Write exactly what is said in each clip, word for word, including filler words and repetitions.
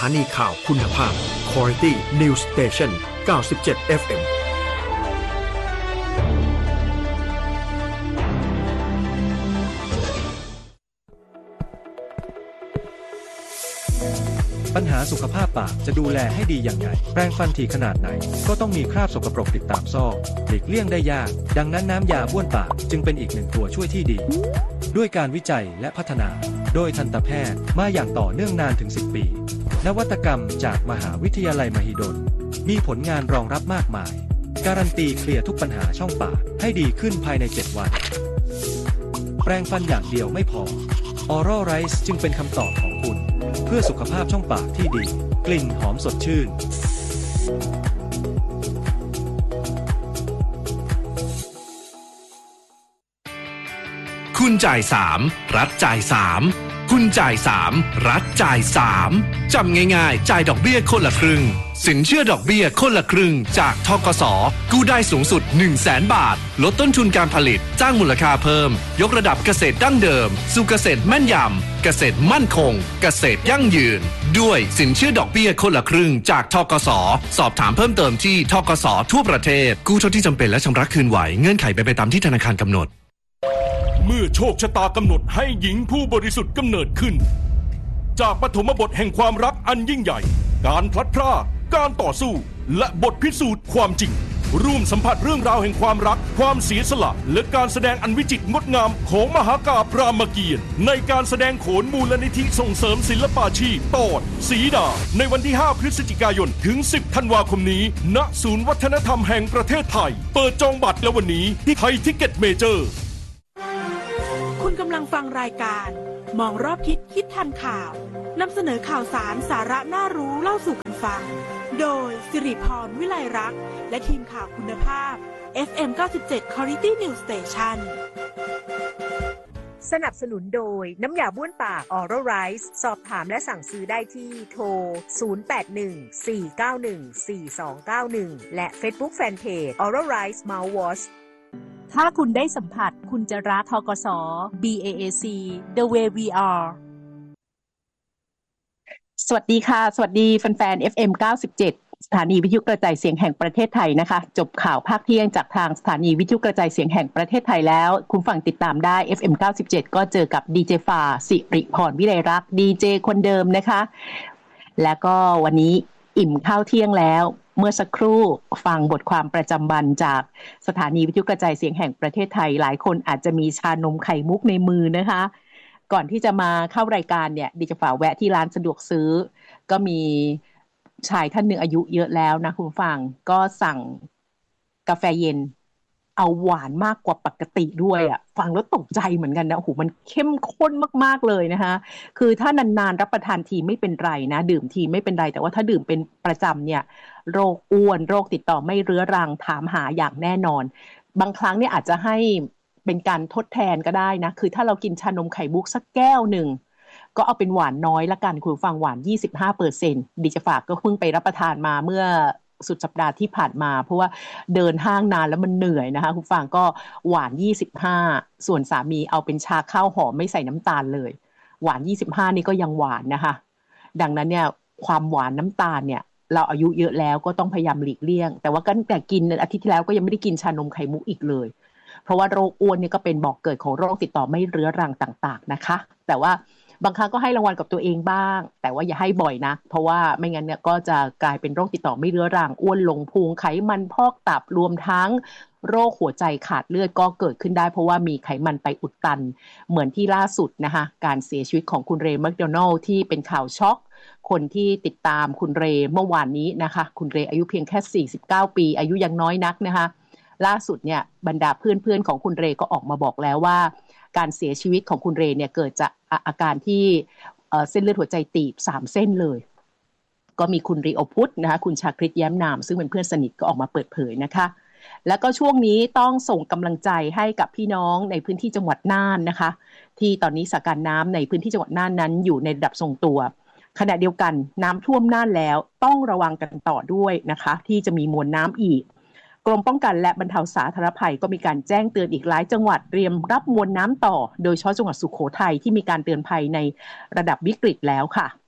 านีข่าวคุณภาพ Quality News Station เก้าสิบเจ็ด เอฟ เอ็มปัญหาสุขภาพปากจะดูแลให้ดีอย่างไรแปรงฟันถี่ขนาดไหนก็ต้องมีคราบสกปรกติดตามซอกหลีกเลี่ยงได้ยากดังนั้นน้ำยาบ้วนปากจึงเป็นอีกหนึ่งตัวช่วยที่ดีด้วยการวิจัยและพัฒนาโดยทันตแพทย์มาอย่างต่อเนื่องนานถึงสิบปีนวัตกรรมจากมหาวิทยาลัยมหิดลมีผลงานรองรับมากมายการันตีเคลียร์ทุกปัญหาช่องปากให้ดีขึ้นภายในเจ็ดวันแปรงฟันอย่างเดียวไม่พอ Oral Rice จึงเป็นคำตอบของคุณเพื่อสุขภาพช่องปากที่ดีกลิ่นหอมสดชื่นคุณจ่ายสามรัฐจ่ายสามคุณจ่ายสามรัฐจ่ายสามจำง่ายๆจ่ายดอกเบี้ยคนละครึ่งสินเชื่อดอกเบี้ยคนละครึ่งจากธกส.กู้ได้สูงสุด หนึ่งแสน บาทลดต้นทุนการผลิตสร้างมูลค่าเพิ่มยกระดับเกษตรดั้งเดิมสู่เกษตรแม่นยำเกษตรมั่นคงเกษตรยั่งยืนด้วยสินเชื่อดอกเบี้ยคนละครึ่งจากธกส.สอบถามเพิ่มเติมที่ธกส.ทั่วประเทศกู้เท่าที่จำเป็นและชำระคืนไหวเงื่อนไขเป็นไปตามที่ธนาคารกำหนดเมื่อโชคชะตากำหนดให้หญิงผู้บริสุทธิ์กำเนิดขึ้นจากปฐมบทแห่งความรักอันยิ่งใหญ่การพลัดพรากการต่อสู้และบทพิสูจน์ความจริงร่วมสัมผัสเรื่องราวแห่งความรักความเสียสละและการแสดงอันวิจิตรงดงามของมหากาพย์รามเกียรติ์ในการแสดงโขนมูลนิธิส่งเสริมศิลปาชีพตอนสีดาในวันที่ห้าพฤศจิกายนถึงสิบธันวาคมนี้ณศูนย์วัฒนธรรมแห่งประเทศไทยเปิดจองบัตรแล้ววันนี้ที่ไทยทิกเก็ตเมเจอร์คุณกำลังฟังรายการมองรอบทิศคิดทันข่าวนำเสนอข่าวสารสาระน่ารู้เล่าสู่กันฟังโดยสิริพรวิไลรักษ์และทีมข่าวคุณภาพ เอฟ เอ็ม เก้าสิบเจ็ด Quality News Station สนับสนุนโดยน้ำยาบ้วนปาก Oral Rice สอบถามและสั่งซื้อได้ที่โทรศูนย์ แปด หนึ่ง สี่ เก้า หนึ่ง สี่ สอง เก้า หนึ่งและ Facebook Fanpage Oral Rice Mouthwashถ้าคุณได้สัมผัสคุณจะรักธกส บี เอ เอ ซี The Way We Are สวัสดีค่ะสวัสดีแฟนๆ เอฟ เอ็ม เก้าสิบเจ็ด สถานีวิทยุกระจายเสียงแห่งประเทศไทยนะคะจบข่าวภาคเที่ยงจากทางสถานีวิทยุกระจายเสียงแห่งประเทศไทยแล้วคุณฟังติดตามได้ เอฟ เอ็ม เก้าสิบเจ็ด ก็เจอกับดีเจฟ้าสิริพรวิไลรักษ์ดีเจคนเดิมนะคะแล้วก็วันนี้อิ่มข้าวเที่ยงแล้วเมื่อสักครู่ฟังบทความประจำวันจากสถานีวิทยุกระจายเสียงแห่งประเทศไทยหลายคนอาจจะมีชานมไข่มุกในมือนะคะก่อนที่จะมาเข้ารายการเนี่ยดิจะฝากแวะที่ร้านสะดวกซื้อก็มีชายท่านหนึ่งอายุเยอะแล้วนะคุณฟังก็สั่งกาแฟเย็นเอาหวานมากกว่าปกติด้วยอ่ะฟังแล้วตกใจเหมือนกันนะโอ้โหมันเข้มข้นมากๆเลยนะคะคือถ้านานๆรับประทานทีไม่เป็นไรนะดื่มทีไม่เป็นไรแต่ว่าถ้าดื่มเป็นประจำเนี่ยโรคอ้วนโรคติดต่อไม่เรื้อรังถามหาอย่างแน่นอนบางครั้งเนี่ยอาจจะให้เป็นการทดแทนก็ได้นะคือถ้าเรากินชานมไข่มุกสักแก้วหนึ่งก็เอาเป็นหวานน้อยละกันคุณฟังหวาน ยี่สิบห้าเปอร์เซ็นต์ ดิจะฝากก็เพิ่งไปรับประทานมาเมื่อสุดสัปดาห์ที่ผ่านมาเพราะว่าเดินห้างนานแล้วมันเหนื่อยนะคะคุณฟังก็หวานยี่สิบห้าส่วนสามีเอาเป็นชาข้าวหอมไม่ใส่น้ำตาลเลยหวานยี่สิบห้านี่ก็ยังหวานนะคะดังนั้นเนี่ยความหวานน้ำตาลเนี่ยเราอายุเยอะแล้วก็ต้องพยายามหลีกเลี่ยงแต่ว่าตั้งแต่กินอาทิตย์ที่แล้วก็ยังไม่ได้กินชานมไข่มุกอีกเลยเพราะว่าโรคอ้วนนี่ก็เป็นบอกเกิดของโรคติดต่อไม่เรื้อรังต่างๆนะคะแต่ว่าบางครั้งก็ให้รางวัลกับตัวเองบ้างแต่ว่าอย่าให้บ่อยนะเพราะว่าไม่งั้นเนี่ยก็จะกลายเป็นโรคติดต่อไม่เรื้อรังอ้วนลงพุงไขมันพอกตับรวมทั้งโรคหัวใจขาดเลือดก็เกิดขึ้นได้เพราะว่ามีไขมันไปอุดตันเหมือนที่ล่าสุดนะคะการเสียชีวิตของคุณเรย์แมคโดนัลด์ที่เป็นข่าวช็อกคนที่ติดตามคุณเรย์เมื่อวานนี้นะคะคุณเรย์อายุเพียงแค่สี่สิบเก้าปีอายุยังน้อยนักนะคะล่าสุดเนี่ยบรรดาเพื่อนๆของคุณเรย์ก็ออกมาบอกแล้วว่าการเสียชีวิตของคุณเรย์เนี่ยเกิดจากอาการที่เส้นเลือดหัวใจตีบสามเส้นเลยก็มีคุณรีโอพุทธนะคะคุณชาคริตแย้มนามซึ่งเป็นเพื่อนสนิทก็ออกมาเปิดเผยนะคะแล้วก็ช่วงนี้ต้องส่งกำลังใจให้กับพี่น้องในพื้นที่จังหวัดน่านนะคะที่ตอนนี้สถานการณ์น้ำในพื้นที่จังหวัดน่านนั้นอยู่ในระดับทรงตัวขณะเดียวกันน้ำท่วมน่านแล้วต้องระวังกันต่อด้วยนะคะที่จะมีมวลน้ำอีกกรมป้องกันและบรรเทาสาธารณภัยก็มีการแจ้งเตือนอีกหลายจังหวัดเตรียมรับมวลน้ำต่อโดยเฉพาะจังหวัดสุโขทัยที่มีการเตือนภัยในระดับวิกฤตแล้วค่ะ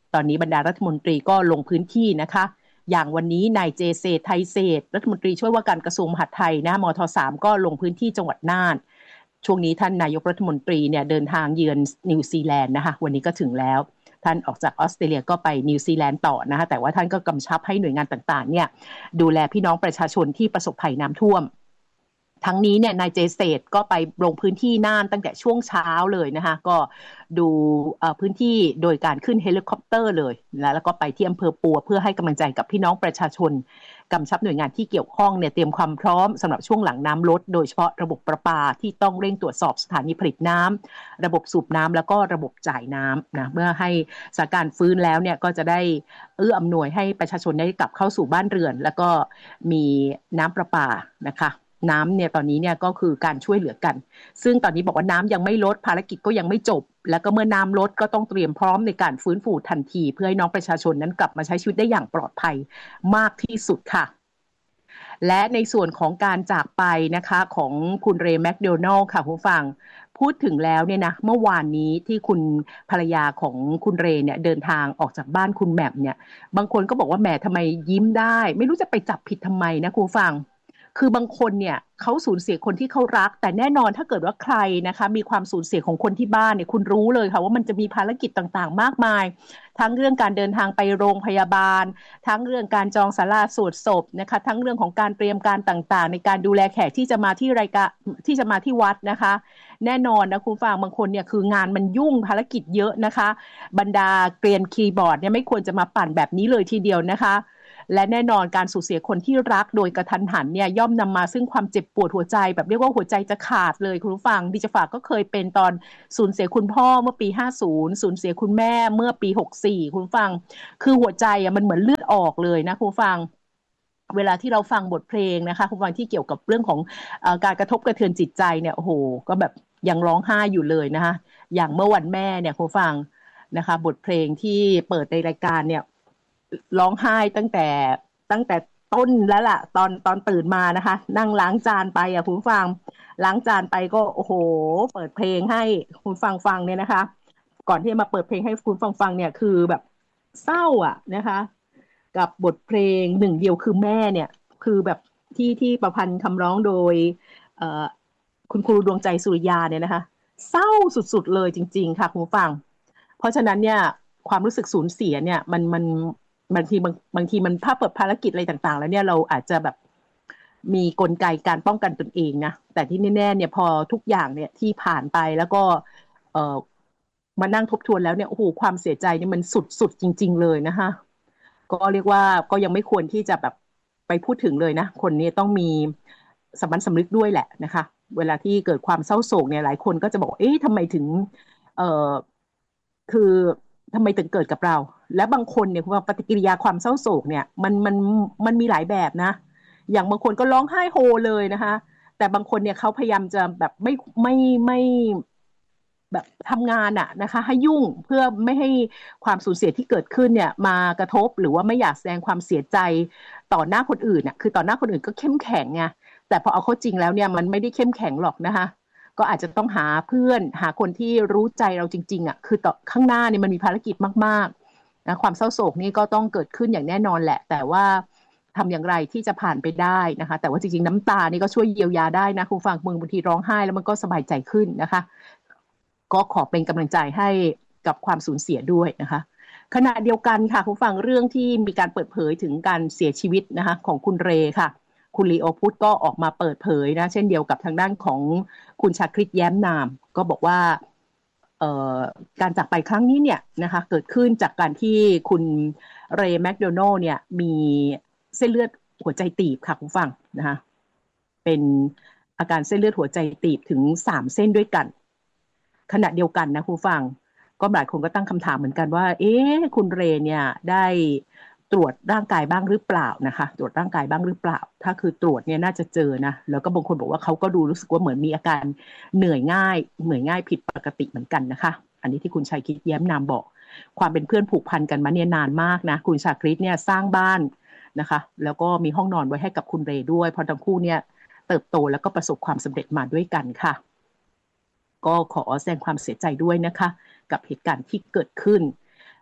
ตอนนี้บรรดารัฐมนตรีก็ลงพื้นที่นะคะอย่างวันนี้นายเจเศรษฐ์ไทยเศรษฐ์รัฐมนตรีช่วยว่าการกระทรวงมหาดไทยนะมทสามก็ลงพื้นที่จังหวัดน่านช่วงนี้ท่านนายกรัฐมนตรีเนี่ยเดินทางเยือนนิวซีแลนด์นะคะวันนี้ก็ถึงแล้วท่านออกจากออสเตรเลียก็ไปนิวซีแลนด์ต่อนะคะแต่ว่าท่านก็กำชับให้หน่วยงานต่างๆเนี่ยดูแลพี่น้องประชาชนที่ประสบภัยน้ำท่วมทั้งนี้เนี่ยนายเจเศรษฐ์ก็ไปลงพื้นที่น่านตั้งแต่ช่วงเช้าเลยนะคะก็ดูพื้นที่โดยการขึ้นเฮลิคอปเตอร์เลยนะแล้วก็ไปที่อำเภอปัวเพื่อให้กำลังใจกับพี่น้องประชาชนกำชับหน่วยงานที่เกี่ยวข้องเนี่ยเตรียมความพร้อมสำหรับช่วงหลังน้ำลดโดยเฉพาะระบบประปาที่ต้องเร่งตรวจสอบสถานีผลิตน้ำระบบสูบน้ำแล้วก็ระบบจ่ายน้ำนะเมื่อให้สถานการณ์ฟื้นแล้วเนี่ยก็จะได้เอื้ออำนวยให้ประชาชนได้กลับเข้าสู่บ้านเรือนแล้วก็มีน้ำประปานะคะน้ำเนี่ยตอนนี้เนี่ยก็คือการช่วยเหลือกันซึ่งตอนนี้บอกว่าน้ำยังไม่ลดภารกิจก็ยังไม่จบแล้วก็เมื่อน้ำลดก็ต้องเตรียมพร้อมในการฟื้นฟูทันทีเพื่อให้น้องประชาชนนั้นกลับมาใช้ชีวิตได้อย่างปลอดภัยมากที่สุดค่ะและในส่วนของการจากไปนะคะของคุณเรย์แมคโดนัลด์ค่ะผู้ฟังพูดถึงแล้วเนี่ยนะเมื่อวานนี้ที่คุณภรรยาของคุณเรย์เนี่ยเดินทางออกจากบ้านคุณแหม่มเนี่ยบางคนก็บอกว่าแหมทำไมยิ้มได้ไม่รู้จะไปจับผิดทำไมนะคุณฟังคือบางคนเนี่ยเขาสูญเสียคนที่เขารักแต่แน่นอนถ้าเกิดว่าใครนะคะมีความสูญเสียของคนที่บ้านเนี่ยคุณรู้เลยค่ะว่ามันจะมีภารกิจต่างๆมากมายทั้งเรื่องการเดินทางไปโรงพยาบาลทั้งเรื่องการจองศาลาสวดศพนะคะทั้งเรื่องของการเตรียมการต่างๆในการดูแลแขกที่จะมาที่รายการที่จะมาที่วัดนะคะแน่นอนนะคุณฟังบางคนเนี่ยคืองานมันยุ่งภารกิจเยอะนะคะบรรดาเกรียนคีย์บอร์ดเนี่ยไม่ควรจะมาปั่นแบบนี้เลยทีเดียวนะคะและแน่นอนการสูญเสียคนที่รักโดยกระทันหันเนี่ยย่อมนำมาซึ่งความเจ็บปวดหัวใจแบบเรียกว่าหัวใจจะขาดเลยคุณผู้ฟังดิจฝากก็เคยเป็นตอนสูญเสียคุณพ่อเมื่อปีห้าสิบสูญเสียคุณแม่เมื่อปีหกสิบสี่คุณผู้ฟังคือหัวใจอ่ะมันเหมือนเลือดออกเลยนะคุณผู้ฟังเวลาที่เราฟังบทเพลงนะคะคุณผู้ฟังที่เกี่ยวกับเรื่องของเอ่อการกระทบกระเทือนจิตใจเนี่ยโอ้โหก็แบบยังร้องไห้อยู่เลยนะคะอย่างเมื่อวันแม่เนี่ยคุณผู้ฟังนะคะบทเพลงที่เปิดในรายการเนี่ยร้องไห้ตั้งแต่ตั้งแต่ต้นแล้วล่ะตอนตอนตื่นมานะคะนั่งล้างจานไปอ่ะคุณฟังล้างจานไปก็โอ้โหเปิดเพลงให้คุณฟังฟังเนี่ยนะคะก่อนที่จะมาเปิดเพลงให้คุณฟังฟังเนี่ยคือแบบเศร้าอ่ะนะคะกับบทเพลงหนึ่งเดียวคือแม่เนี่ยคือแบบที่ที่ประพันธ์คำร้องโดยเอ่อคุณครูดวงใจสุริยาเนี่ยนะคะเศร้าสุดๆเลยจริงๆค่ะคุณฟังเพราะฉะนั้นเนี่ยความรู้สึกสูญเสียเนี่ยมันมันบางทีบางบางทีมันถ้าเปิดภารกิจอะไรต่างๆแล้วเนี่ยเราอาจจะแบบมีกลไกการป้องกันตนเองนะแต่ที่แน่ๆเนี่ยพอทุกอย่างเนี่ยที่ผ่านไปแล้วก็เอ่อมานั่งทบทวนแล้วเนี่ยโอ้โหความเสียใจนี่มันสุดๆจริงๆเลยนะคะก็เรียกว่าก็ยังไม่ควรที่จะแบบไปพูดถึงเลยนะคนนี้ต้องมีสำนึกสำนึกด้วยแหละนะคะเวลาที่เกิดความเศร้าโศกเนี่ยหลายคนก็จะบอกเอ๊ะทำไมถึงเอ่อคือทำไมถึงเกิดกับเราและบางคนเนี่ยปฏิกิริยาความเศร้าโศกเนี่ยมันมันมันมีหลายแบบนะอย่างบางคนก็ร้องไห้โฮเลยนะคะแต่บางคนเนี่ยเขาพยายามจะแบบไม่ไม่ไม่แบบทำงานอะนะคะให้ยุ่งเพื่อไม่ให้ความสูญเสียที่เกิดขึ้นเนี่ยมากระทบหรือว่าไม่อยากแสดงความเสียใจต่อหน้าคนอื่นน่ะคือต่อหน้าคนอื่นก็เข้มแข็งไงแต่พอเอาเข้าจริงแล้วเนี่ยมันไม่ได้เข้มแข็งหรอกนะคะก็อาจจะต้องหาเพื่อนหาคนที่รู้ใจเราจริงๆอ่ะคือต่อข้างหน้านี่มันมีภารกิจมากๆนะความเศร้าโศกนี่ก็ต้องเกิดขึ้นอย่างแน่นอนแหละแต่ว่าทำอย่างไรที่จะผ่านไปได้นะคะแต่ว่าจริงๆน้ำตานี่ก็ช่วยเยียวยาได้นะคุณฟังมึงบางทีร้องไห้แล้วมันก็สบายใจขึ้นนะคะก็ขอเป็นกำลังใจให้กับความสูญเสียด้วยนะคะขณะเดียวกันค่ะคุณฟังเรื่องที่มีการเปิดเผยถึงการเสียชีวิตนะคะของคุณเรค่ะคุณลีโอพุทธก็ออกมาเปิดเผยนะเช่นเดียวกับทางด้านของคุณชาคริตแย้มนามก็บอกว่าเอ่อการจากไปครั้งนี้เนี่ยนะคะเกิดขึ้นจากการที่คุณเรย์แมคโดนัลด์เนี่ยมีเส้นเลือดหัวใจตีบค่ะคุณฟังนะคะเป็นอาการเส้นเลือดหัวใจตีบถึงสามเส้นด้วยกันขณะเดียวกันนะคุณฟังก็หลายคนก็ตั้งคำถามเหมือนกันว่าเอ๊ะคุณเรย์เนี่ยได้ตรวจร่างกายบ้างหรือเปล่านะคะตรวจร่างกายบ้างหรือเปล่าถ้าคือตรวจเนี่ยน่าจะเจอนะแล้วก็บางคนบอกว่าเขาก็ดูรู้สึกว่าเหมือนมีอาการเหนื่อยง่ายเหนื่อยง่ายผิดปกติเหมือนกันนะคะอันนี้ที่คุณชัยคิดแย้มนามบอกความเป็นเพื่อนผูกพันกันมาเนี่ยนานมากนะคุณชาคริตเนี่ยสร้างบ้านนะคะแล้วก็มีห้องนอนไว้ให้กับคุณเรย์ด้วยเพราะทั้งคู่เนี่ยเติบโตแล้วก็ประสบความสำเร็จมาด้วยกันค่ะก็ขอแสดงความเสียใจด้วยนะคะกับเหตุการณ์ที่เกิดขึ้น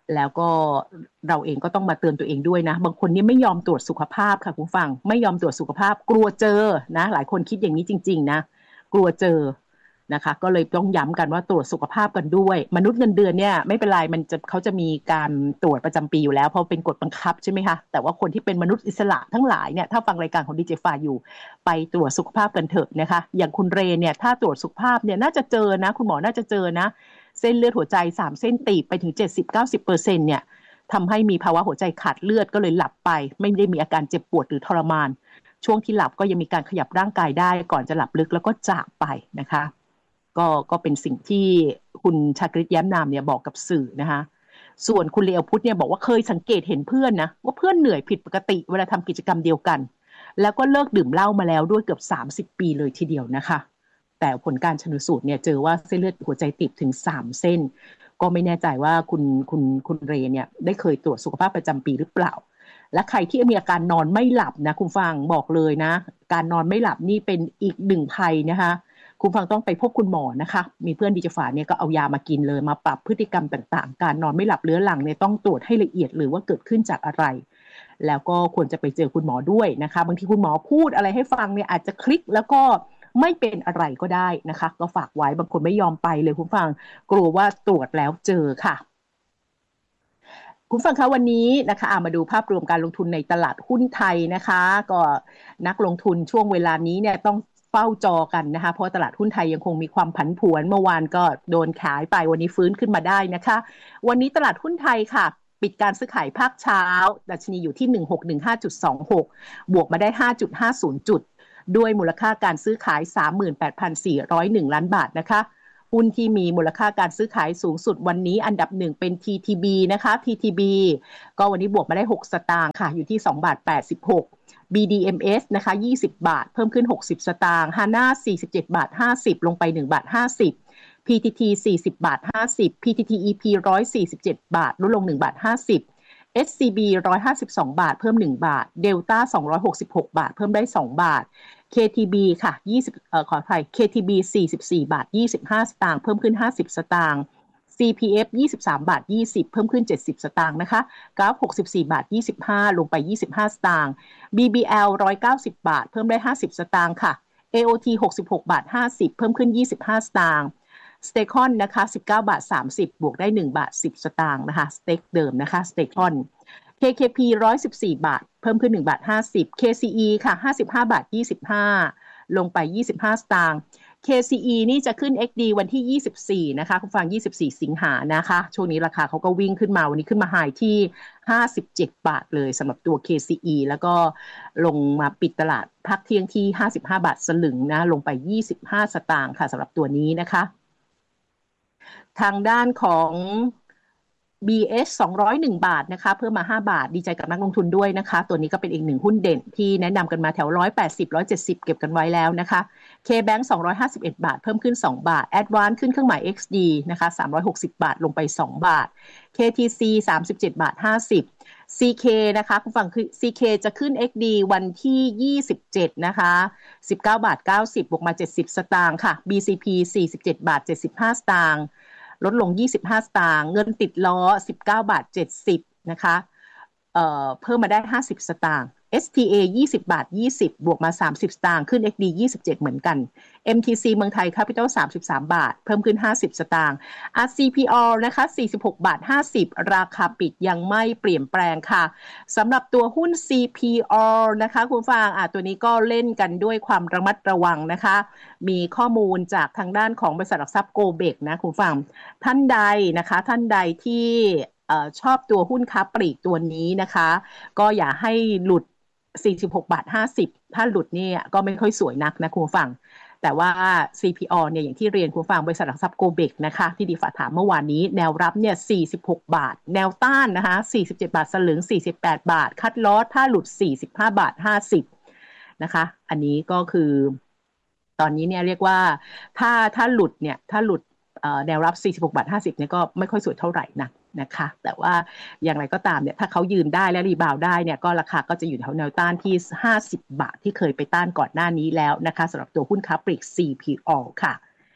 แล้วก็เราเองก็ต้องมาเตือนตัวเองด้วยนะบางคนนี่ไม่ยอมตรวจสุขภาพค่ะคุณฟังไม่ยอมตรวจสุขภาพกลัวเจอนะหลายคนคิดอย่างนี้จริงๆนะกลัวเจอนะคะก็เลยต้องย้ำกันว่าตรวจสุขภาพกันด้วยมนุษย์เงินเดือนเนี่ยไม่เป็นไรมันจะเขาจะมีการตรวจประจำปีอยู่แล้วเพราะเป็นกฎบังคับใช่ไหมคะแต่ว่าคนที่เป็นมนุษย์อิสระทั้งหลายเนี่ยถ้าฟังรายการของดีเจฟ้าอยู่ไปตรวจสุขภาพกันเถอะนะคะอย่างคุณเรเนี่ยถ้าตรวจสุขภาพเนี่ยน่าจะเจอนะคุณหมอน่าจะเจอนะเส้นเลือดหัวใจสามเส้นตีบไปถึง เจ็ดสิบถึงเก้าสิบเปอร์เซ็นต์ เนี่ยทำให้มีภาวะหัวใจขาดเลือดก็เลยหลับไปไม่ได้มีอาการเจ็บปวดหรือทรมานช่วงที่หลับก็ยังมีการขยับร่างกายได้ก่อนจะหลับลึกแล้วก็จากไปนะคะก็ก็เป็นสิ่งที่คุณชากฤตแย้มนามเนี่ยบอกกับสื่อนะคะส่วนคุณเลวพุทธเนี่ยบอกว่าเคยสังเกตเห็นเพื่อนนะว่าเพื่อนเหนื่อยผิดปกติเวลาทำกิจกรรมเดียวกันแล้วก็เลิกดื่มเหล้ามาแล้วด้วยเกือบสามสิบปีเลยทีเดียวนะคะแต่ผลการชันสูตรเนี่ยเจอว่าเส้นเลือดหัวใจตีบถึงสามเส้นก็ไม่แน่ใจว่าคุณคุณคุณเรเนี่ยได้เคยตรวจสุขภาพประจำปีหรือเปล่าและใครที่มีอาการนอนไม่หลับนะคุณฟังบอกเลยนะการนอนไม่หลับนี่เป็นอีกหนึ่งภัยนะคะคุณฟังต้องไปพบคุณหมอนะคะมีเพื่อนดิจฝาเนี่ยก็เอายามากินเลยมาปรับพฤติกรรมต่างๆการนอนไม่หลับเรื้อรังเนี่ยต้องตรวจให้ละเอียดหรือว่าเกิดขึ้นจากอะไรแล้วก็ควรจะไปเจอคุณหมอด้วยนะคะบางทีคุณหมอพูดอะไรให้ฟังเนี่ยอาจจะคลิกแล้วก็ไม่เป็นอะไรก็ได้นะคะก็ฝากไว้บางคนไม่ยอมไปเลยคุณฟังกลัวว่าตรวจแล้วเจอค่ะคุณฟังคะวันนี้นะคะมาดูภาพรวมการลงทุนในตลาดหุ้นไทยนะคะก็นักลงทุนช่วงเวลานี้เนี่ยต้องเฝ้าจอกันนะคะเพราะตลาดหุ้นไทยยังคงมีความผันผวนเมื่อวานก็โดนขายไปวันนี้ฟื้นขึ้นมาได้นะคะวันนี้ตลาดหุ้นไทยค่ะปิดการซื้อขายภาคเช้าดัชนีอยู่ที่ หนึ่งหกหนึ่งห้าจุดสองหก บวกมาได้ ห้าจุดห้าศูนย์ จุดด้วยมูลค่าการซื้อขาย สามหมื่นแปดพันสี่ร้อยเอ็ด ล้านบาทนะคะหุ้นที่มีมูลค่าการซื้อขายสูงสุดวันนี้อันดับหนึ่งเป็น ที ที บี นะคะ ที ที บี ก็วันนี้บวกมาได้หกสตางค์ค่ะอยู่ที่สองบาทแปดสิบหก บี ดี เอ็ม เอส นะคะยี่สิบบาทเพิ่มขึ้นหกสิบสตางค์ Hana สี่สิบเจ็ดบาทห้าสิบลงไปหนึ่งบาทห้าสิบ พี ที ที สี่สิบบาทห้าสิบ พี ที ที อี พี หนึ่งร้อยสี่สิบเจ็ดบาทลดลงหนึ่งบาทห้าสิบ เอส ซี บี หนึ่งร้อยห้าสิบสองบาทเพิ่มหนึ่งบาท Delta สองร้อยหกสิบหกบาทเพิ่มได้สองบาท เค ที บี ค่ะยี่สิบเอ่อขออภัย เค ที บี สี่สิบสี่บาทยี่สิบห้าสตางค์เพิ่มขึ้นห้าสิบสตางค์ ซี พี เอฟ ยี่สิบสามบาทยี่สิบเพิ่มขึ้นเจ็ดสิบสตางค์นะคะกราฟหกสิบสี่บาทยี่สิบห้าลงไปยี่สิบห้าสตางค์ บี บี แอล หนึ่งร้อยเก้าสิบบาทเพิ่มได้ห้าสิบสตางค์ค่ะ เอ โอ ที หกสิบหกบาทห้าสิบเพิ่มขึ้นยี่สิบห้าสตางค์ Stakon นะคะสิบเก้าบาทสามสิบบวกได้หนึ่งบาทสิบสตางค์นะคะ Stake เดิมนะคะ Stakonเค เค พี หนึ่งร้อยสิบสี่บาทเพิ่มขึ้นหนึ่งบาทห้าสิบ เค ซี อี ค่ะห้าสิบห้าบาทยี่สิบห้าลงไปยี่สิบห้าสตางค์ เค ซี อี นี่จะขึ้น เอ็กซ์ ดี วันที่ยี่สิบสี่นะคะคุณฟังยี่สิบสี่สิงหานะคะช่วงนี้ราคาเขาก็วิ่งขึ้นมาวันนี้ขึ้นมาไฮที่ห้าสิบเจ็ดบาทเลยสำหรับตัว เค ซี อี แล้วก็ลงมาปิดตลาดภาคเที่ยงที่ห้าสิบห้าบาทสลึงนะลงไปยี่สิบห้าสตางค์ค่ะสำหรับตัวนี้นะคะทางด้านของ บี เอส สองร้อยเอ็ด บาทนะคะเพิ่มมาห้าบาทดีใจกับนักลงทุนด้วยนะคะตัวนี้ก็เป็นอีกหนึ่งหุ้นเด่นที่แนะนำกันมาแถวหนึ่งร้อยแปดสิบ หนึ่งร้อยเจ็ดสิบเก็บกันไว้แล้วนะคะ K-Bank สองร้อยห้าสิบเอ็ดบาทเพิ่มขึ้นสองบาท Advance ขึ้นเครื่องหมาย เอ็กซ์ ดี นะคะสามร้อยหกสิบบาทลงไปสองบาท เค ที ซี สามสิบเจ็ดบาทห้าสิบ ซี เค นะคะคุณฟังคือ ซี เค จะขึ้น เอ็กซ์ ดี วันที่ยี่สิบเจ็ดนะคะสิบเก้าบาทเก้าสิบบวกมาเจ็ดสิบสตางค์ค่ะ บี ซี พี สี่สิบเจ็ดบาทเจ็ดสิบห้าสตางค์ลดลงยี่สิบห้าสตางค์เงินติดล้อสิบเก้าบาทเจ็ดสิบนะคะเอ่อเพิ่มมาได้ห้าสิบสตางค์ เอส ที เอ ยี่สิบบาทยี่สิบบวกมาสามสิบสตางค์ขึ้น เอ็กซ์ ดี ยี่สิบเจ็ดเหมือนกัน เอ็ม ที ซี เมืองไทย Capital สามสิบสามบาทเพิ่มขึ้นห้าสิบสตางค์ อาร์ ซี พี โอ นะคะสี่สิบหกบาทห้าสิบราคาปิดยังไม่เปลี่ยนแปลงค่ะสำหรับตัวหุ้น ซี พี โอ นะคะคุณฟังอ่ะตัวนี้ก็เล่นกันด้วยความระมัดระวังนะคะมีข้อมูลจากทางด้านของบริษัทหลักทรัพย์โกเบกนะคุณฟังท่านใดนะคะท่านใดที่เอ่อชอบตัวหุ้นค้าปลีกตัวนี้นะคะก็อย่าให้หลุดสี่สิบหกบาทห้าสิบถ้าหลุดเนี่ยก็ไม่ค่อยสวยนักนะคุณฟังแต่ว่า ซี พี โอ เนี่ยอย่างที่เรียนคุณฟังบริษัทหลักทรัพย์โกเบกนะคะที่ดีฝากถามเมื่อวานนี้แนวรับเนี่ยสี่สิบหกบาทแนวต้านนะคะสี่สิบเจ็ดบาทสลึงสี่สิบแปดบาทคัดลอสถ้าหลุดสี่สิบห้าบาทห้าสิบนะคะอันนี้ก็คือตอนนี้เนี่ยเรียกว่าถ้าถ้าหลุดเนี่ยถ้าหลุดแนวรับสี่สิบหกบาทห้าสิบเนี่ยก็ไม่ค่อยสวยเท่าไหร่นะนะคะแต่ว่าอย่างไรก็ตามเนี่ยถ้าเขายืนได้และรีบาวได้เนี่ยก็ราคาก็จะอยู่แถวแนวต้านที่ห้าสิบบาทที่เคยไปต้านก่อนหน้านี้แล้วนะคะสำหรับตัวหุ้นค้าปลีก ซี พี โอ ค่ะ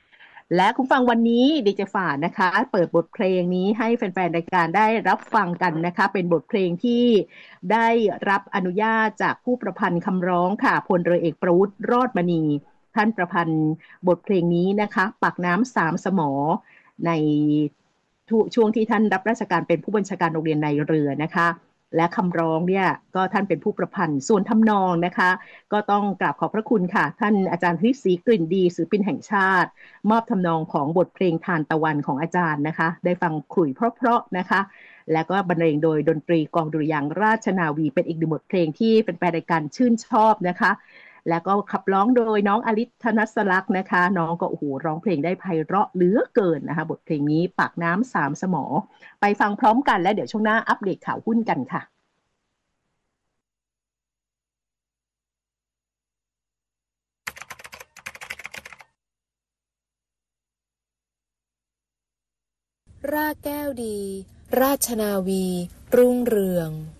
และคุณฟังวันนี้ดิเจฝานะคะ เปิดบทเพลงนี้ให้แฟนๆรายการได้รับฟังกันนะคะเป็นบทเพลงที่ได้รับอนุญาตจากผู้ประพันธ์คำร้องค่ะพลเรือเอกประวุฒิรอดมณีท่านประพันธ์บทเพลงนี้นะคะปากน้ำสามสมอในช่วงที่ท่านรับราชการเป็นผู้บัญชาการโรงเรียนในเรือนะคะและคำร้องเนี่ยก็ท่านเป็นผู้ประพันธ์ส่วนทำนองนะคะก็ต้องกราบขอบพระคุณค่ะท่านอาจารย์ฤทธิ์ศรีกลิ่นดีศิลปินแห่งชาติมอบทำนองของบทเพลงทานตะวันของอาจารย์นะคะได้ฟังขลุ่ยเพราะๆนะคะแล้วก็บรรเลงโดยดนตรีกองดุริยางค์ราชนาวีเป็นอีกหนึ่งบทเพลงที่เป็นแฟนรายการชื่นชอบนะคะแล้วก็ขับร้องโดยน้องอลิศธนสลักษณ์นะคะน้องก็โอ้โหร้องเพลงได้ไพเราะเหลือเกินนะคะบทเพลงนี้ปากน้ำสามสมอไปฟังพร้อมกันและเดี๋ยวช่วงหน้าอัปเดตข่าวหุ้นกันค่ะรากแก้วดีราชนาวีรุ่งเรือง